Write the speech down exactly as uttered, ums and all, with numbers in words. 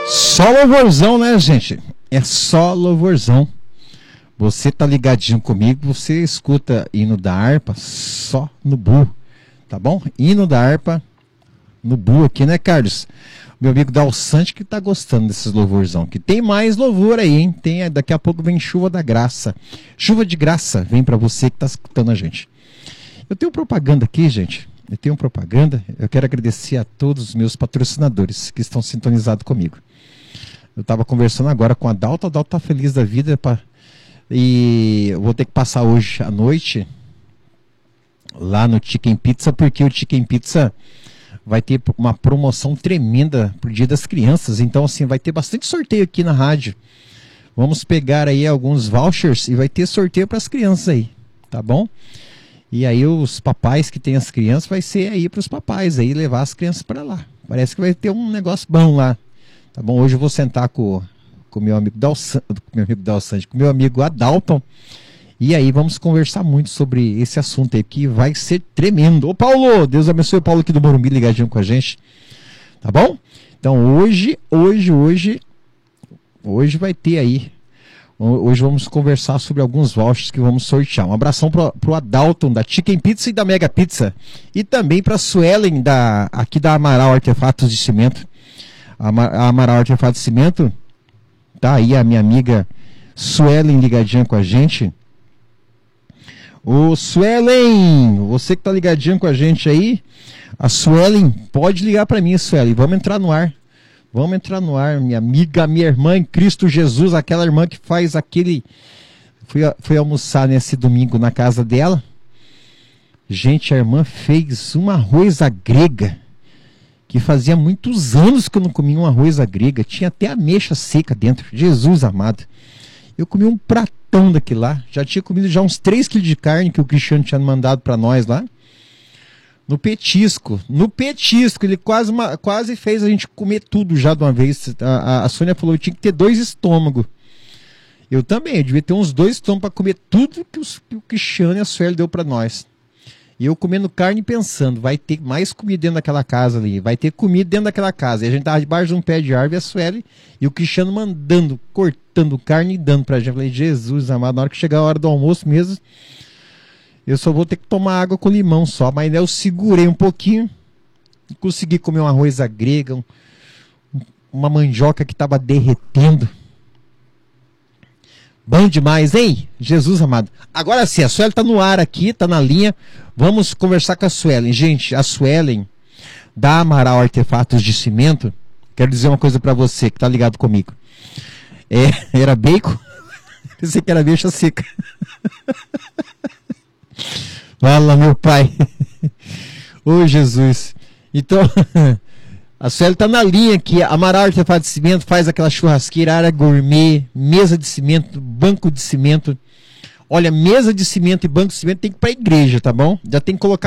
Só louvorzão, né, gente? É só louvorzão. Você tá ligadinho comigo, você escuta hino da harpa só no Bu, tá bom? Hino da harpa no Bu aqui, né, Carlos? Meu amigo Dalsante que tá gostando desses louvorzão. Que tem mais louvor aí, hein? Tem, daqui a pouco vem chuva da graça. Chuva de graça vem pra você que tá escutando a gente. Eu tenho propaganda aqui, gente. Eu tenho propaganda. Eu quero agradecer a todos os meus patrocinadores que estão sintonizados comigo. Eu tava conversando agora com a Dalta. A Dalta tá feliz da vida pra... E eu vou ter que passar hoje à noite lá no Chicken Pizza, porque o Chicken Pizza vai ter uma promoção tremenda pro Dia das Crianças. Então, assim, vai ter bastante sorteio aqui na rádio. Vamos pegar aí alguns vouchers e vai ter sorteio para as crianças aí, tá bom? E aí os papais que têm as crianças, vai ser aí para os papais aí levar as crianças para lá. Parece que vai ter um negócio bom lá, tá bom? Hoje eu vou sentar com com meu amigo Dalsante, meu amigo Dalsante, com meu amigo Adalton. E aí vamos conversar muito sobre esse assunto aí, que vai ser tremendo. Ô Paulo, Deus abençoe o Paulo aqui do Morumbi ligadinho com a gente. Tá bom? Então hoje, hoje, hoje, hoje vai ter aí. Hoje vamos conversar sobre alguns vouchers que vamos sortear. Um abração pro, pro Adalton da Chicken Pizza e da Mega Pizza. E também pra Suelen da, aqui da Amaral Artefatos de Cimento. A, a Amaral Artefatos de Cimento, tá aí a minha amiga Suelen ligadinha com a gente. Ô Suelen, você que tá ligadinho com a gente aí, a Suelen, pode ligar para mim, Suelen, vamos entrar no ar, vamos entrar no ar, minha amiga, minha irmã em Cristo Jesus, aquela irmã que faz aquele, fui, fui almoçar nesse domingo na casa dela, gente, a irmã fez uma arroz à grega, que fazia muitos anos que eu não comia um arroz à grega, tinha até ameixa seca dentro, Jesus amado. Eu comi um pratão daquele lá. Já tinha comido já uns três quilos de carne que o Cristiano tinha mandado para nós lá. No petisco. No petisco. Ele quase, quase fez a gente comer tudo já de uma vez. A, a, a Sônia falou que tinha que ter dois estômagos. Eu também. Eu devia ter uns dois estômagos para comer tudo que, os, que o Cristiano e a Sueli deu para nós. E eu comendo carne e pensando, vai ter mais comida dentro daquela casa ali, vai ter comida dentro daquela casa. E a gente tava debaixo de um pé de árvore, a Sueli e o Cristiano mandando, cortando carne e dando pra gente. Eu falei, Jesus amado, na hora que chegar a hora do almoço mesmo, eu só vou ter que tomar água com limão só. Mas eu segurei um pouquinho e consegui comer um arroz à grega, um, uma mandioca que tava derretendo. Bom demais, hein? Jesus amado. Agora sim, a Suelen tá no ar aqui, tá na linha. Vamos conversar com a Suelen. Gente, a Suelen da Amaral Artefatos de Cimento, quero dizer uma coisa pra você que tá ligado comigo. É, era bacon? Pensei que era ameixa seca. Fala, meu pai. Ô, Jesus. Então... A Sueli tá na linha aqui, Amaral Artefatos de Cimento, faz aquela churrasqueira, área gourmet, mesa de cimento, banco de cimento. Olha, mesa de cimento e banco de cimento tem que ir pra igreja, tá bom? Já tem que colocar